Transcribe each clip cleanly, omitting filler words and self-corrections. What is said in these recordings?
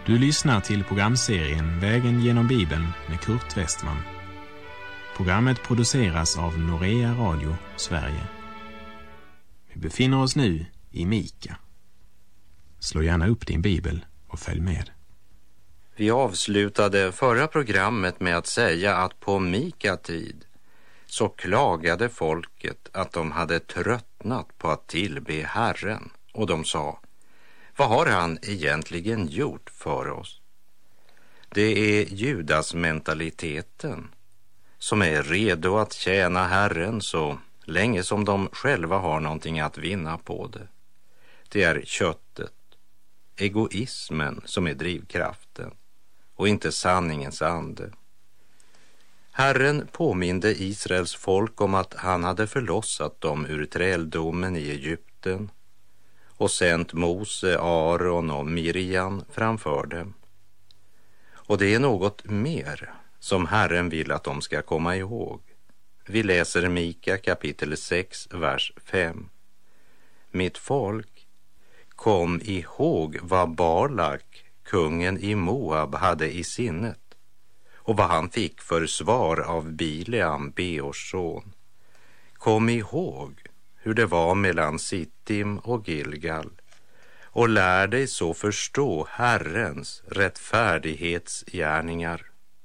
Du lyssnar till programserien Vägen genom Bibeln med Kurt Westman. Programmet produceras av Norea Radio, Sverige. Vi befinner oss nu i Mika. Slå gärna upp din bibel och följ med. Vi avslutade förra programmet med att säga att på Mika-tid så klagade folket att de hade tröttnat på att tillbe Herren. Och de sa, vad har han egentligen gjort för oss? Det är Judas-mentaliteten som är redo att tjäna Herren så länge som de själva har någonting att vinna på det. Det är köttet, egoismen som är drivkraften och inte sanningens ande. Herren påminde Israels folk om att han hade förlossat dem ur träldomen i Egypten och sänt Mose, Aron och Miriam framför dem. Och det är något mer som Herren vill att de ska komma ihåg. Vi läser Mika kapitel 6, vers 5. Mitt folk, kom ihåg vad Balak, kungen i Moab, hade i sinnet och vad han fick för svar av Bileam, Beors son. Kom ihåg hur det var mellan Sittim och Gilgal och lär dig så förstå Herrens rättfärdighetsgärningar.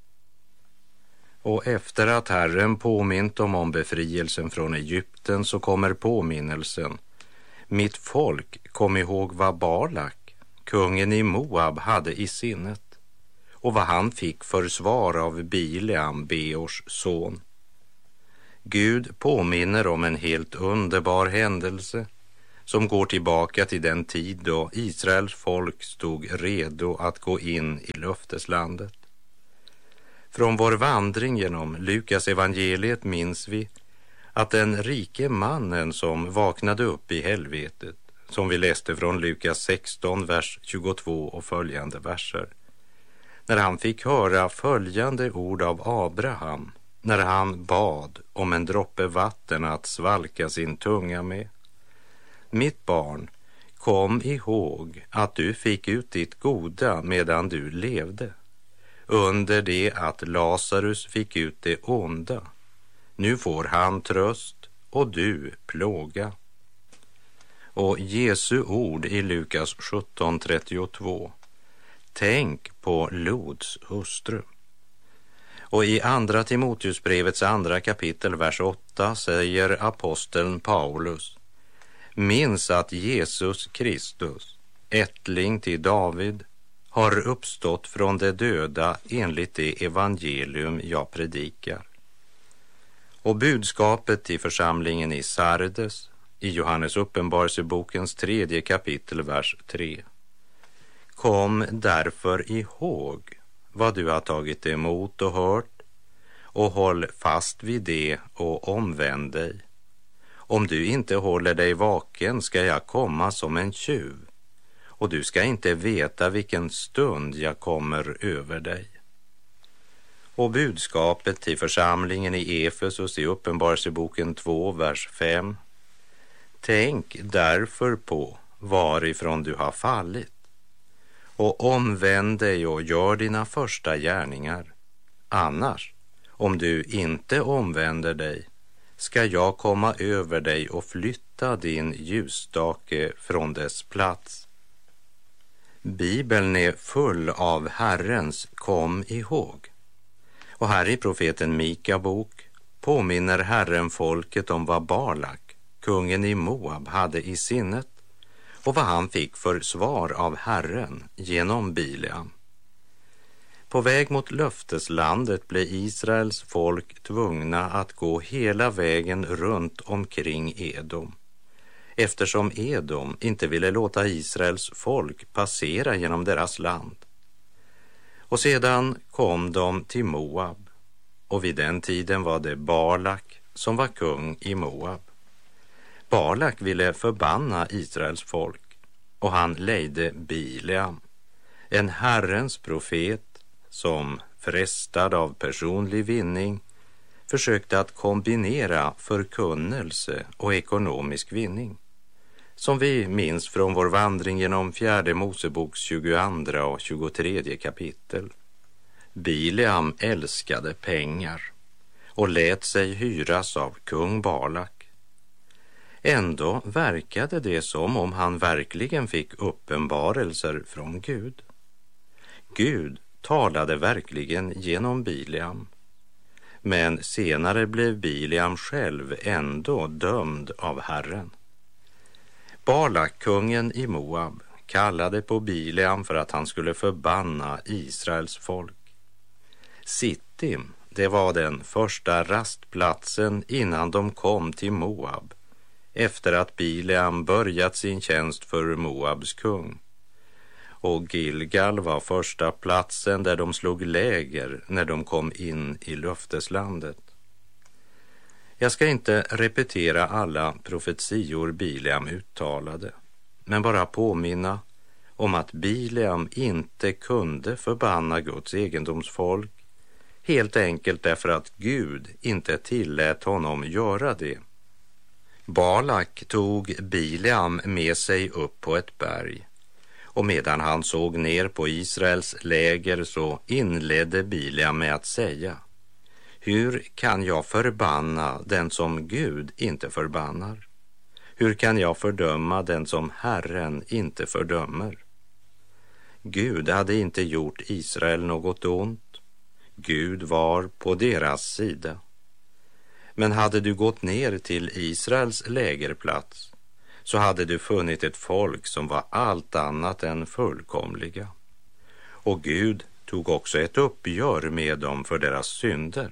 Och efter att Herren påmint dem om befrielsen från Egypten så kommer påminnelsen. Mitt folk, kom ihåg vad Balak, kungen i Moab, hade i sinnet och vad han fick för svar av Bileam, Beors son. Gud påminner om en helt underbar händelse som går tillbaka till den tid då Israels folk stod redo att gå in i löfteslandet. Från vår vandring genom Lukas evangeliet minns vi att den rike mannen som vaknade upp i helvetet, som vi läste från Lukas 16, vers 22 och följande verser, när han fick höra följande ord av Abraham, när han bad om en droppe vatten att svalka sin tunga med. Mitt barn, kom ihåg att du fick ut ditt goda medan du levde, under det att Lazarus fick ut det onda. Nu får han tröst och du plåga. Och Jesu ord i Lukas 17:32. Tänk på Lots hustru. Och i andra Timoteusbrevets andra kapitel, vers 8 säger aposteln Paulus: minns att Jesus Kristus, ättling till David, har uppstått från de döda enligt det evangelium jag predikar. Och budskapet till församlingen i Sardes i Johannes uppenbarelsebokens 3:e kapitel, vers 3. Kom därför ihåg vad du har tagit emot och hört och håll fast vid det och omvänd dig. Om du inte håller dig vaken ska jag komma som en tjuv och du ska inte veta vilken stund jag kommer över dig. Och budskapet till församlingen i Efesus i uppenbarelseboken 2, vers 5. Tänk därför på varifrån du har fallit och omvänd dig och gör dina första gärningar. Annars, om du inte omvänder dig, ska jag komma över dig och flytta din ljusstake från dess plats. Bibeln är full av Herrens kom ihåg. Och här i profeten Mika bok påminner Herren folket om vad Balak, kungen i Moab, hade i sinnet och vad han fick för svar av Herren genom Bileam. På väg mot löfteslandet blev Israels folk tvungna att gå hela vägen runt omkring Edom, eftersom Edom inte ville låta Israels folk passera genom deras land. Och sedan kom de till Moab, och vid den tiden var det Balak som var kung i Moab. Balak ville förbanna Israels folk, och han lejde Bileam, en Herrens profet som, frestad av personlig vinning, försökte att kombinera förkunnelse och ekonomisk vinning. som vi minns från vår vandring genom 4 Moseboks 22 och 23 kapitel. Bileam älskade pengar och lät sig hyras av kung Balak. Ändå verkade det som om han verkligen fick uppenbarelser från Gud. Gud talade verkligen genom Bileam. Men senare blev Bileam själv ändå dömd av Herren. Balak, kungen i Moab, kallade på Bileam för att han skulle förbanna Israels folk. Sittim, det var den första rastplatsen innan de kom till Moab, efter att Bileam börjat sin tjänst för Moabs kung. Och Gilgal var första platsen där de slog läger när de kom in i löfteslandet. Jag ska inte repetera alla profetior Bileam uttalade, men bara påminna om att Bileam inte kunde förbanna Guds egendomsfolk, helt enkelt därför att Gud inte tillät honom göra det. Balak tog Bileam med sig upp på ett berg, och medan han såg ner på Israels läger så inledde Bileam med att säga: hur kan jag förbanna den som Gud inte förbannar? Hur kan jag fördöma den som Herren inte fördömer? Gud hade inte gjort Israel något ont. Gud var på deras sida. Men hade du gått ner till Israels lägerplats så hade du funnit ett folk som var allt annat än fullkomliga. Och Gud tog också ett uppgör med dem för deras synder.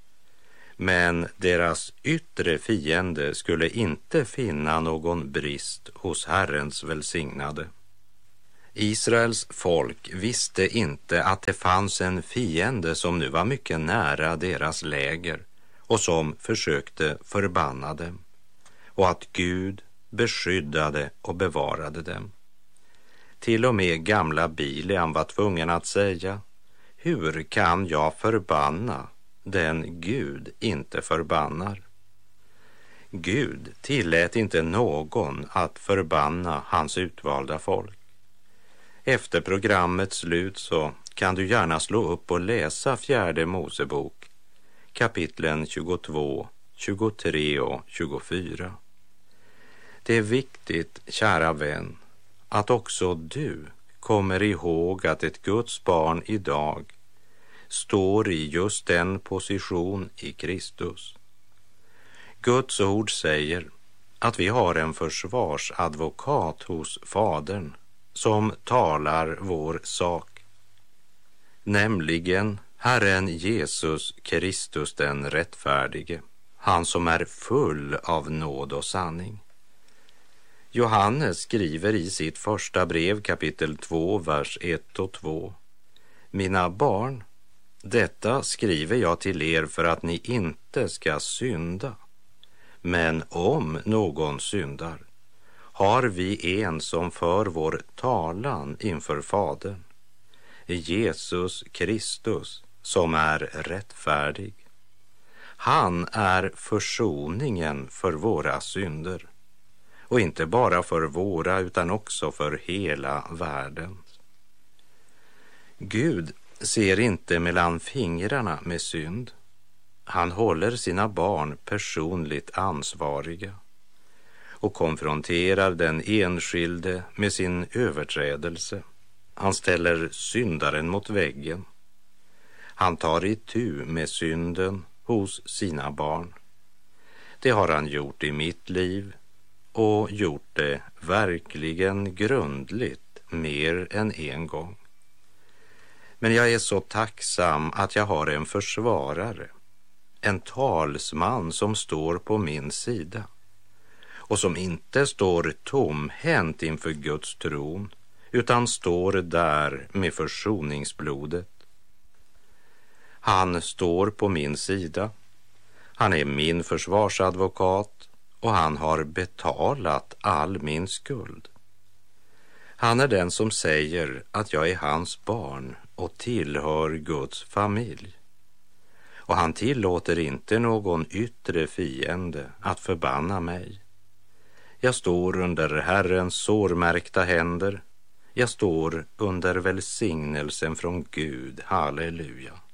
Men deras yttre fiende skulle inte finna någon brist hos Herrens välsignade. Israels folk visste inte att det fanns en fiende som nu var mycket nära deras läger och som försökte förbanna dem, och att Gud beskyddade och bevarade dem. Till och med gamla Bileam var tvungen att säga: hur kan jag förbanna den Gud inte förbannar? Gud tillät inte någon att förbanna hans utvalda folk. Efter programmets slut så kan du gärna slå upp och läsa 4 Mosebok, kapitlen 22, 23 och 24. Det är viktigt, kära vän, att också du kommer ihåg att ett Guds barn idag står i just den position i Kristus. Guds ord säger att vi har en försvarsadvokat hos Fadern som talar vår sak, nämligen Herren Jesus Kristus den rättfärdige, han som är full av nåd och sanning. Johannes skriver i sitt första brev, kapitel 2, vers 1 och 2: mina barn, detta skriver jag till er för att ni inte ska synda. Men om någon syndar har vi en som för vår talan inför Fadern, Jesus Kristus, som är rättfärdig. Han är försoningen för våra synder, och inte bara för våra utan också för hela världen. Gud ser inte mellan fingrarna med synd. Han håller sina barn personligt ansvariga och konfronterar den enskilde med sin överträdelse. Han ställer syndaren mot väggen. Han tar itu med synden hos sina barn. Det har han gjort i mitt liv, och gjort det verkligen grundligt mer än en gång. Men jag är så tacksam att jag har en försvarare, en talsman som står på min sida och som inte står tomhänt inför Guds tron utan står där med försoningsblodet. Han står på min sida. Han är min försvarsadvokat och han har betalat all min skuld. Han är den som säger att jag är hans barn och tillhör Guds familj. Och han tillåter inte någon yttre fiende att förbanna mig. Jag står under Herrens sårmärkta händer. Jag står under välsignelsen från Gud. Halleluja.